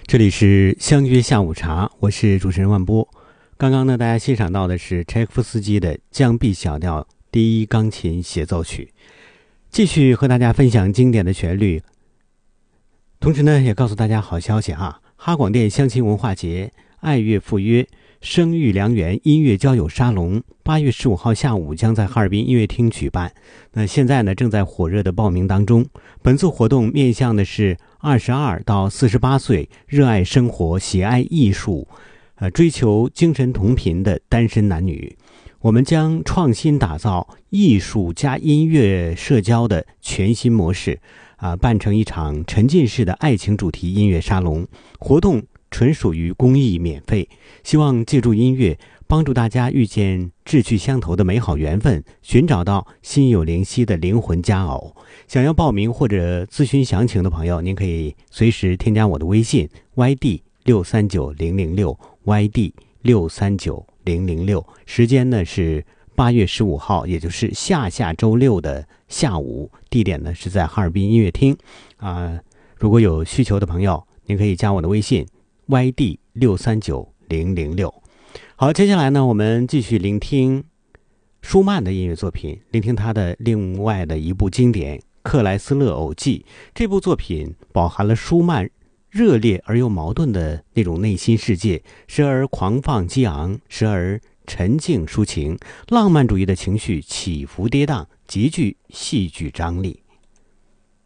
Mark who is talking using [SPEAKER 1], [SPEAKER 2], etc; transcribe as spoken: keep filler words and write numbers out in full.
[SPEAKER 1] 这里是相约下午茶，我是主持人万波。刚刚呢，大家欣赏到的是柴可夫斯基的降 B 小调第一钢琴协奏曲。继续和大家分享经典的旋律，同时呢，也告诉大家好消息哈！哈广电乡亲文化节、爱乐赴约、生育良缘音乐交友沙龙，八月十五号下午将在哈尔滨音乐厅举办。那现在呢，正在火热的报名当中。本次活动面向的是二十二到四十八岁，热爱生活、喜爱艺术，呃，追求精神同频的单身男女。我们将创新打造艺术加音乐社交的全新模式，啊、呃，办成一场沉浸式的爱情主题音乐沙龙。活动纯属于公益免费，希望借助音乐帮助大家遇见志趣相投的美好缘分，寻找到心有灵犀的灵魂佳偶。想要报名或者咨询详情的朋友，您可以随时添加我的微信 Y D 六三九零零六 Y D 六三九零零六，时间呢是八月十五号，也就是下下周六的下午，地点呢是在哈尔滨音乐厅啊、呃。如果有需求的朋友，您可以加我的微信 Y D 六三九零零六。好，接下来呢，我们继续聆听舒曼的音乐作品，聆听他的另外的一部经典《克莱斯勒偶记》。这部作品饱含了舒曼热烈而又矛盾的那种内心世界，时而狂放激昂，时而沉静抒情，浪漫主义的情绪起伏跌宕，极具戏剧张力。